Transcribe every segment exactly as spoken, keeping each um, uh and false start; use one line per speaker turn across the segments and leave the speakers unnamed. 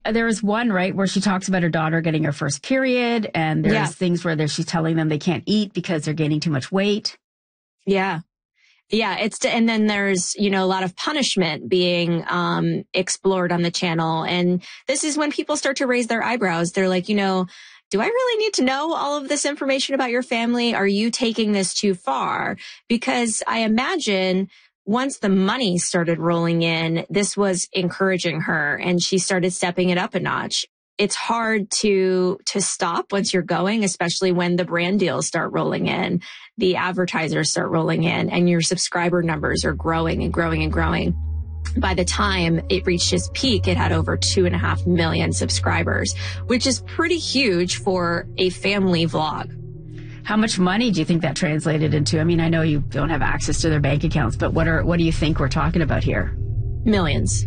There was one, right, where she talks about her daughter getting her first period, and there's
Yeah.
things where there, she's telling them they can't eat because they're gaining too much weight.
Yeah. Yeah. It's, and then there's, you know, a lot of punishment being, um, explored on the channel. And this is when people start to raise their eyebrows. They're like, you know, do I really need to know all of this information about your family? Are you taking this too far? Because I imagine once the money started rolling in, this was encouraging her and she started stepping it up a notch. It's hard to, to stop once you're going, especially when the brand deals start rolling in, the advertisers start rolling in, and your subscriber numbers are growing and growing and growing. By the time it reached its peak, it had over two and a half million subscribers, which is pretty huge for a family vlog.
How much money do you think that translated into? I mean, I know you don't have access to their bank accounts, but what are, what do you think we're talking about here?
Millions.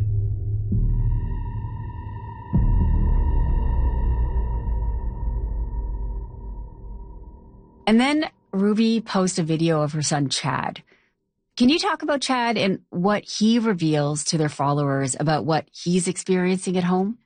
And then Ruby posts a video of her son, Chad. Can you talk about Chad and what he reveals to their followers about what he's experiencing at home?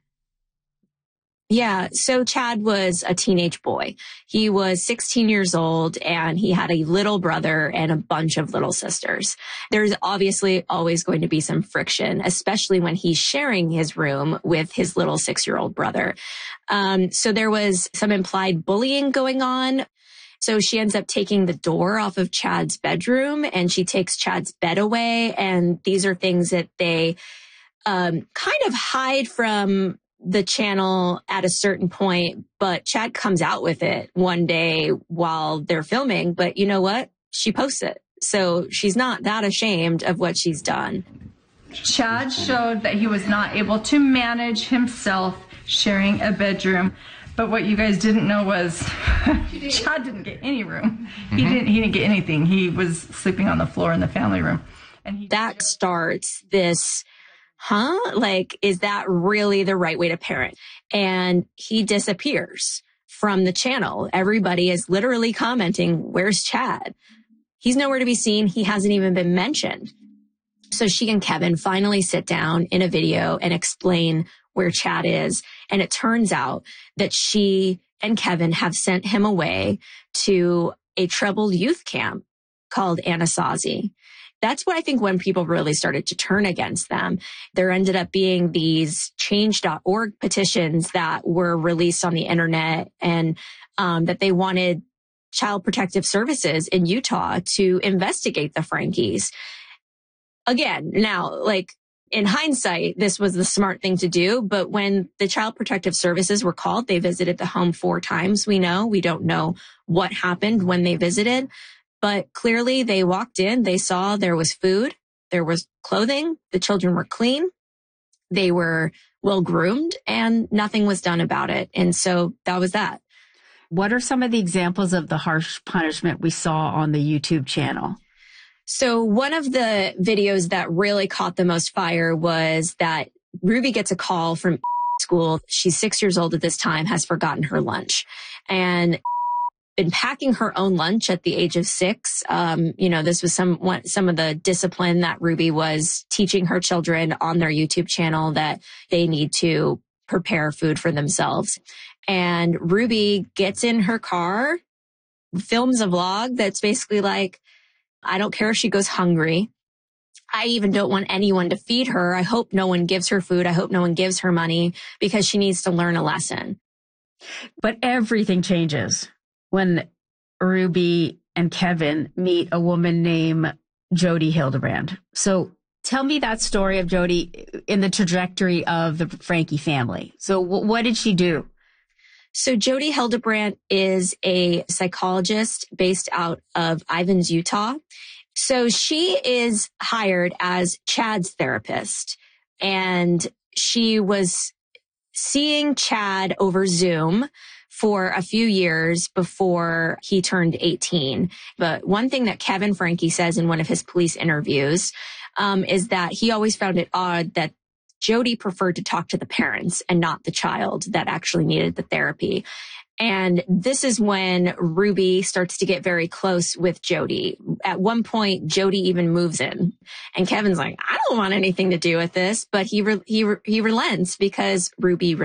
Yeah. So Chad was a teenage boy. He was sixteen years old and he had a little brother and a bunch of little sisters. There's obviously always going to be some friction, especially when he's sharing his room with his little six-year-old brother. Um, so there was some implied bullying going on. So she ends up taking the door off of Chad's bedroom and she takes Chad's bed away. And these are things that they um, kind of hide from the channel at a certain point, but Chad comes out with it one day while they're filming. But you know what? She posts it. So she's not that ashamed of what she's done.
Chad showed that he was not able to manage himself sharing a bedroom. But what you guys didn't know was Chad didn't get any room. Mm-hmm. He didn't he didn't get anything. He was sleeping on the floor in the family room.
And he that starts this Huh? Like, is that really the right way to parent? And he disappears from the channel. Everybody is literally commenting, where's Chad? He's nowhere to be seen. He hasn't even been mentioned. So she and Kevin finally sit down in a video and explain where Chad is. And it turns out that she and Kevin have sent him away to a troubled youth camp called Anasazi. That's what I think when people really started to turn against them. There ended up being these change dot org petitions that were released on the internet and um, that they wanted Child Protective Services in Utah to investigate the Frankies. Again, now, like in hindsight, this was the smart thing to do. But when the Child Protective Services were called, they visited the home four times. We know, we don't know what happened when they visited. But clearly they walked in, they saw there was food, there was clothing, the children were clean, they were well groomed, and nothing was done about it. And so that was that.
What are some of the examples of the harsh punishment we saw on the YouTube channel?
So one of the videos that really caught the most fire was that Ruby gets a call from school. She's six years old at this time, has forgotten her lunch. And been packing her own lunch at the age of six. Um, you know, this was some, one, some of the discipline that Ruby was teaching her children on their YouTube channel, that they need to prepare food for themselves. And Ruby gets in her car, films a vlog that's basically like, I don't care if she goes hungry. I even don't want anyone to feed her. I hope no one gives her food. I hope no one gives her money because she needs to learn a lesson.
But everything changes when Ruby and Kevin meet a woman named Jodi Hildebrandt. So tell me that story of Jodi in the trajectory of the Frankie family. So w- what did she do?
So Jodi Hildebrandt is a psychologist based out of Ivins, Utah. So she is hired as Chad's therapist, and she was seeing Chad over Zoom for a few years before he turned eighteen. But one thing that Kevin Franke says in one of his police interviews um, is that he always found it odd that Jodi preferred to talk to the parents and not the child that actually needed the therapy. And this is when Ruby starts to get very close with Jodi. At one point, Jodi even moves in, and Kevin's like, I don't want anything to do with this, but he re- he re- he relents because Ruby